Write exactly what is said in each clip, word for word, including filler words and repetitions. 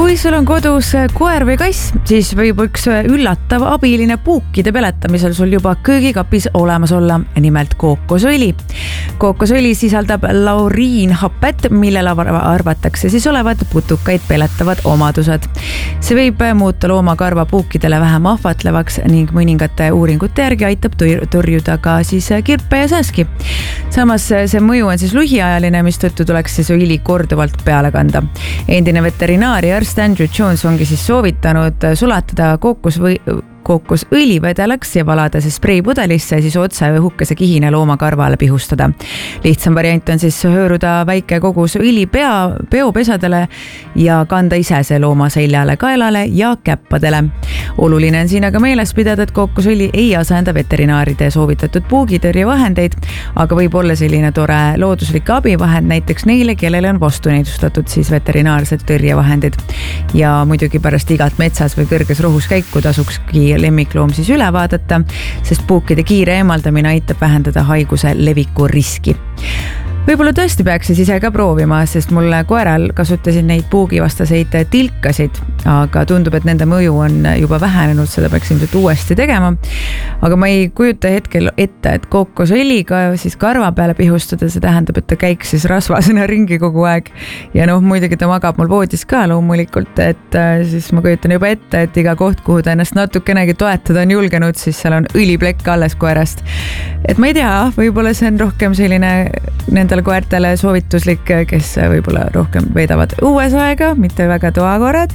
Kui sul on kodus koer või kass, siis võib üks üllatav abiline puukide peletamisel sul juba köögikapis olemas olla, nimelt kookosõli. Kookosõli sisaldab lauriinhapet, millel arvatakse siis olevat putukaid peletavad omadused. See võib muuta loomakarva puukidele vähem ahvatlevaks ning mõningate uuringute järgi aitab tõrjuda ka siis kirpe ja sääski. Samas see mõju on siis lühiajaline, mis tõttu tuleks siis õli korduvalt peale kanda. Endine veterinaari arst Andrew Jones ongi siis soovitanud sulatada kookos või kookosõli vedelaks ja valada see spreipudelisse ja siis otse õhukese kihine looma karvale pihustada. Lihtsam variant on siis hõõruda väike kogus õli pea, peopesadele ja kanda ise see looma seljale, kaelale ja käppadele. Oluline on siin aga meeles pidada, et kookosõli ei asenda veterinaaride soovitatud puugitõrjevahendeid, aga võib olla selline tore looduslik abivahend näiteks neile, kellele on vastunäidustatud siis veterinaarsed tõrjevahendid. Ja muidugi pärast igat metsas või kõrges rohus käiku tasukski lemmikloom siis üle vaadata, sest puukide kiire eemaldamine aitab vähendada haiguse leviku riski. Võib-olla tõesti peaks siis ise ka proovima, sest mulle koeral kasutasin neid puugivastaseid tilkasid, aga tundub, et nende mõju on juba vähenenud, seda peaks ilmselt uuesti tegema. Aga ma ei kujuta hetkel ette, et kookosõliga siis karva peale pihustada, see tähendab, et ta käiks siis rasvasena ringi kogu aeg. Ja noh, muidugi ta magab mul voodis ka loomulikult, et siis ma kujutan juba ette, et iga koht, kuhu ta ennast natukenegi toetada on julgenud, siis seal on õliplekk alles koerast. Et ma ei tea, võib-olla see on rohkem selline nendele koertele soovituslik, kes võib-olla rohkem veedavad uues aega, mitte väga toakorrad.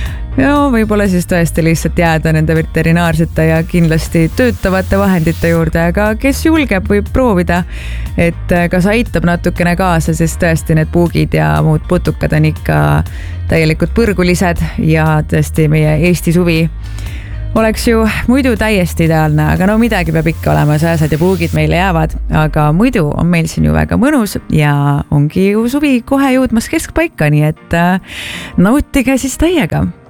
Ja võib-olla siis tõesti lihtsalt jääda nende veterinaarsete ja kindlasti töötavate vahendite juurde, aga kes julgeb, võib proovida, et kas aitab natukene kaasa, sest tõesti need puugid ja muud putukad on ikka täielikult põrgulised ja tõesti meie Eesti suvi oleks ju muidu täiesti ideaalne, aga no midagi peab ikka olema, sääsed ja puugid meile jäävad, aga muidu on meil siin ju väga mõnus ja ongi ju suvi kohe jõudmas keskpaika, nii et nautige siis täiega.